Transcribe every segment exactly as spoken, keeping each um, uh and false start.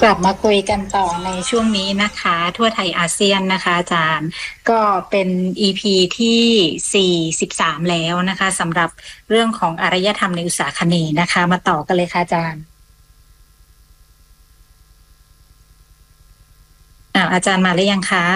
กลับมาคุยกันต่อในช่วงนี้นะคะทั่วไทยอาเซียนนะคะอาจารย์ก็เป็น อี พี ที่สี่สิบสามแล้วนะคะสำหรับเรื่องของอารยธรรมในอุษาคเนย์นะคะมาต่อกันเลยค่ะอาจารย์อ่าอาจารย์มาหรือยังคะ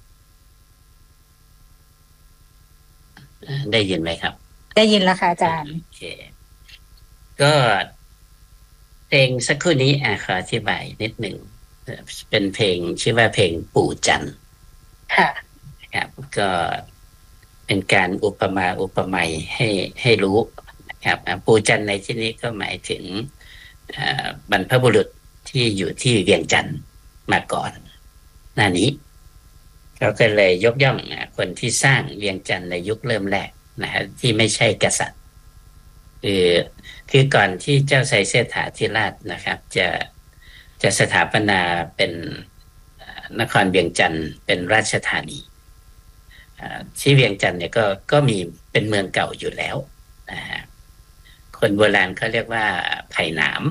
ได้ยินไหมครับได้ยินแล้วค่ะอาจารย์โอเคก็เพลงสักครู่นี้อ่ะขออธิบายนิดหนึ่งเป็นเพลงชื่อว่าเพลงปู่จันทร์ค่ะครับก็เป็นการอุปมาอุปไมยให้ให้รู้นะครับปู่จันทร์ในที่นี้ก็หมายถึงบรรพบุรุษที่อยู่ที่เวียงจันทร์มาก่อนหน้านี้เขาก็เลยยกย่องคนที่สร้างเวียงจันทร์ในยุคเริ่มแรกนะฮะที่ไม่ใช่กษัตริย์คือคือก่อนที่เจ้าไซเสถาธิราชนะครับจะจะสถาปนาเป็นนครเวียงจันทร์เป็นราชธานีที่เวียงจันทร์เนี่ยก็ก็มีเป็นเมืองเก่าอยู่แล้วนะฮะคนโบราณเขาเรียกว่าไผ่หนาม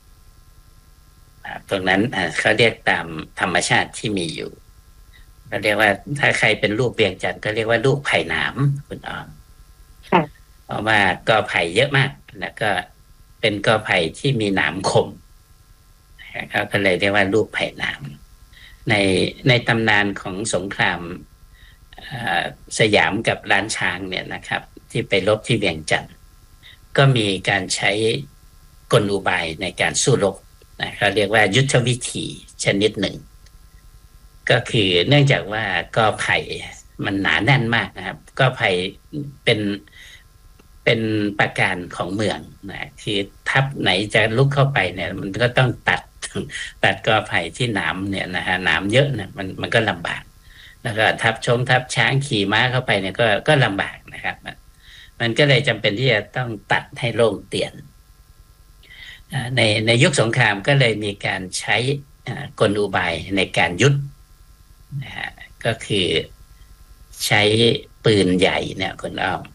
ตรงนั้นเขาเรียกตามธรรมชาติที่มีอยู่เขาเรียกว่าถ้าใครเป็นลูกเวียงจันทร์ก็เรียกว่าลูกไผ่หนามคุณออมเพราะว่ากอไผ่เยอะมากแล้วก็เป็นกอไผ่ที่มีหนามคมเขาก็เลยเรียกว่าลูกไผ่หนามในในตำนานของสงครามสยามกับล้านช้างเนี่ยนะครับที่ไปรบที่เวียงจันทร์ก็มีการใช้กลอุบายในการสู้รบนะเขาเรียกว่ายุทธวิธีชนิดหนึ่งก็คือเนื่องจากว่ากอไผ่มันหนาแน่นมากนะครับกอไผ่เป็นเป็นประการของเมืองนะคือทัพไหนจะลุกเข้าไปเนี่ยมันก็ต้องตัดตัดกอไผ่ที่หนามเนี่ยนะฮะหนามเยอะเนี่ยมันมันก็ลำบากแล้วก็ทัพชงทัพช้างขี่ม้าเข้าไปเนี่ยก็ก็ลำบากนะครับมันก็เลยจำเป็นที่จะต้องตัดให้โล่งเตียนในในยุคสงครามก็เลยมีการใช้กลอุบายในการยุทธนะฮะก็คือใช้ปืนใหญ่เนี่ยคุณอ้อม